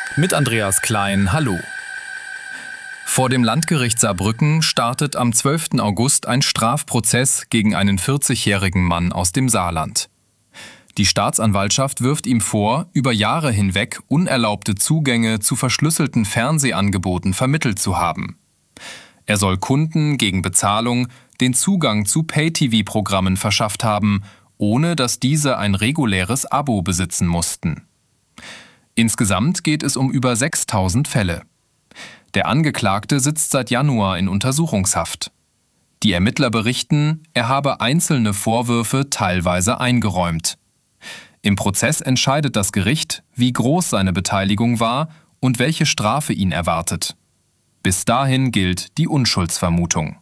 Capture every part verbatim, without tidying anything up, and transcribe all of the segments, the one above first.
Mit Andreas Klein, hallo. Vor dem Landgericht Saarbrücken startet am zwölften August ein Strafprozess gegen einen vierzigjährigen Mann aus dem Saarland. Die Staatsanwaltschaft wirft ihm vor, über Jahre hinweg unerlaubte Zugänge zu verschlüsselten Fernsehangeboten vermittelt zu haben. Er soll Kunden gegen Bezahlung den Zugang zu Pay-T V-Programmen verschafft haben, ohne dass diese ein reguläres Abo besitzen mussten. Insgesamt geht es um über sechstausend Fälle. Der Angeklagte sitzt seit Januar in Untersuchungshaft. Die Ermittler berichten, er habe einzelne Vorwürfe teilweise eingeräumt. Im Prozess entscheidet das Gericht, wie groß seine Beteiligung war und welche Strafe ihn erwartet. Bis dahin gilt die Unschuldsvermutung.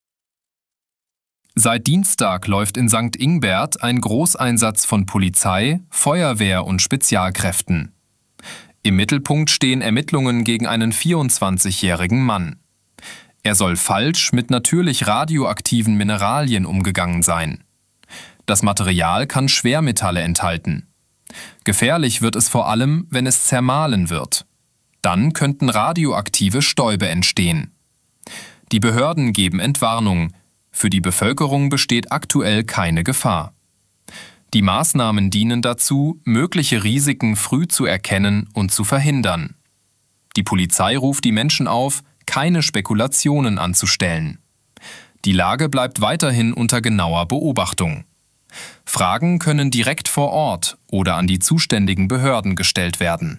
Seit Dienstag läuft in Sankt Ingbert ein Großeinsatz von Polizei, Feuerwehr und Spezialkräften. Im Mittelpunkt stehen Ermittlungen gegen einen vierundzwanzigjährigen Mann. Er soll falsch mit natürlich radioaktiven Mineralien umgegangen sein. Das Material kann Schwermetalle enthalten. Gefährlich wird es vor allem, wenn es zermahlen wird. Dann könnten radioaktive Stäube entstehen. Die Behörden geben Entwarnung. Für die Bevölkerung besteht aktuell keine Gefahr. Die Maßnahmen dienen dazu, mögliche Risiken früh zu erkennen und zu verhindern. Die Polizei ruft die Menschen auf, keine Spekulationen anzustellen. Die Lage bleibt weiterhin unter genauer Beobachtung. Fragen können direkt vor Ort oder an die zuständigen Behörden gestellt werden.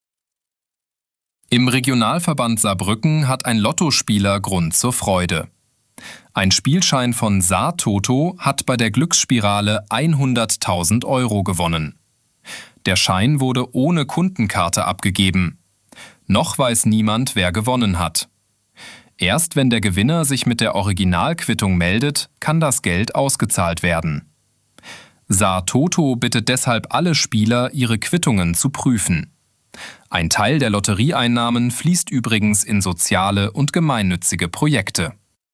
Im Regionalverband Saarbrücken hat ein Lottospieler Grund zur Freude. Ein Spielschein von Saar-Toto hat bei der Glücksspirale hunderttausend Euro gewonnen. Der Schein wurde ohne Kundenkarte abgegeben. Noch weiß niemand, wer gewonnen hat. Erst wenn der Gewinner sich mit der Originalquittung meldet, kann das Geld ausgezahlt werden. Saar-Toto bittet deshalb alle Spieler, ihre Quittungen zu prüfen. Ein Teil der Lotterieeinnahmen fließt übrigens in soziale und gemeinnützige Projekte.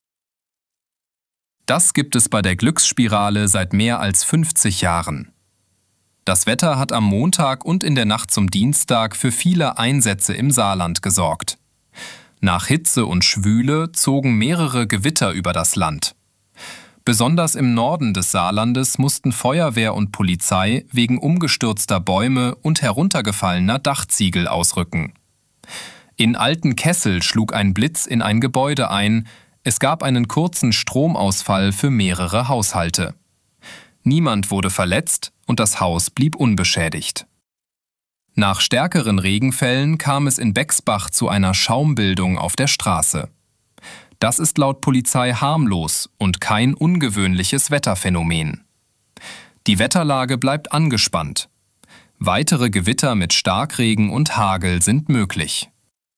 Das gibt es bei der Glücksspirale seit mehr als fünfzig Jahren. Das Wetter hat am Montag und in der Nacht zum Dienstag für viele Einsätze im Saarland gesorgt. Nach Hitze und Schwüle zogen mehrere Gewitter über das Land. Besonders im Norden des Saarlandes mussten Feuerwehr und Polizei wegen umgestürzter Bäume und heruntergefallener Dachziegel ausrücken. In Altenkessel schlug ein Blitz in ein Gebäude ein. Es gab einen kurzen Stromausfall für mehrere Haushalte. Niemand wurde verletzt und das Haus blieb unbeschädigt. Nach stärkeren Regenfällen kam es in Bexbach zu einer Schaumbildung auf der Straße. Das ist laut Polizei harmlos und kein ungewöhnliches Wetterphänomen. Die Wetterlage bleibt angespannt. Weitere Gewitter mit Starkregen und Hagel sind möglich.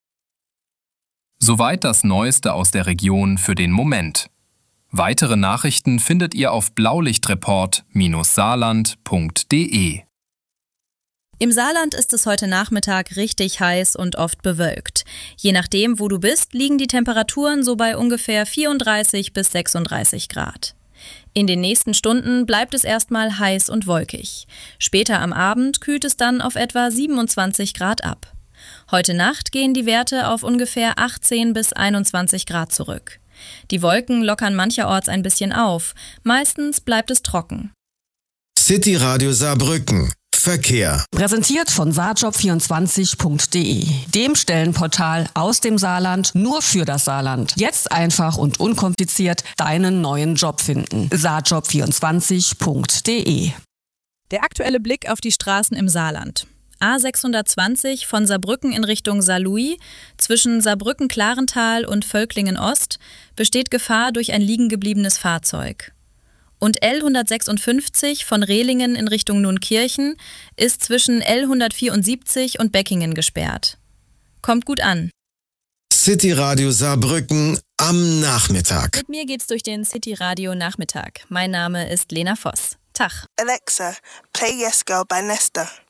Soweit das Neueste aus der Region für den Moment. Weitere Nachrichten findet ihr auf blaulichtreport Bindestrich saarland Punkt de. Im Saarland ist es heute Nachmittag richtig heiß und oft bewölkt. Je nachdem, wo du bist, liegen die Temperaturen so bei ungefähr vierunddreißig bis sechsunddreißig Grad. In den nächsten Stunden bleibt es erstmal heiß und wolkig. Später am Abend kühlt es dann auf etwa siebenundzwanzig Grad ab. Heute Nacht gehen die Werte auf ungefähr achtzehn bis einundzwanzig Grad zurück. Die Wolken lockern mancherorts ein bisschen auf. Meistens bleibt es trocken. City Radio Saarbrücken. Verkehr. Präsentiert von saarjob vierundzwanzig Punkt de, dem Stellenportal aus dem Saarland nur für das Saarland. Jetzt einfach und unkompliziert deinen neuen Job finden. saarjob vierundzwanzig Punkt de. Der aktuelle Blick auf die Straßen im Saarland. A sechshundertzwanzig von Saarbrücken in Richtung Saarlouis zwischen Saarbrücken-Klarental und Völklingen-Ost besteht Gefahr durch ein liegengebliebenes Fahrzeug. Und L hundertsechsundfünfzig von Rehlingen in Richtung Nunkirchen ist zwischen L hundertvierundsiebzig und Beckingen gesperrt. Kommt gut an. City Radio Saarbrücken am Nachmittag. Mit mir geht's durch den City Radio Nachmittag. Mein Name ist Lena Voss. Tag. Alexa, play Yes Girl by Nesta.